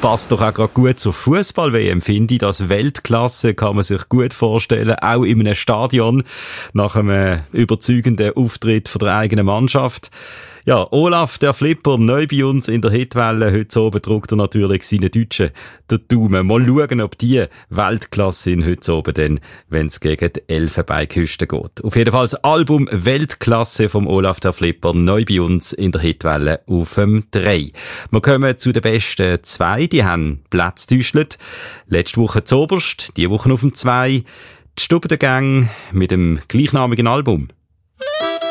passt doch auch gerade gut zur Fußball-WM, finde ich. Das Weltklasse kann man sich gut vorstellen, auch in einem Stadion, nach einem überzeugenden Auftritt von der eigenen Mannschaft. Ja, Olaf, der Flipper, neu bei uns in der Hitwelle. Heute oben drückt er natürlich seinen Deutschen den Daumen. Mal schauen, ob die Weltklasse sind heute oben dann, wenn es gegen die Elfenbeinküste geht. Auf jeden Fall das Album Weltklasse vom Olaf, der Flipper, neu bei uns in der Hitwelle auf dem 3. Wir kommen zu den besten 2. Die haben Platz getäuscht. Letzte Woche zuoberst, diese Woche auf dem 2. Die Stubbengang mit dem gleichnamigen Album.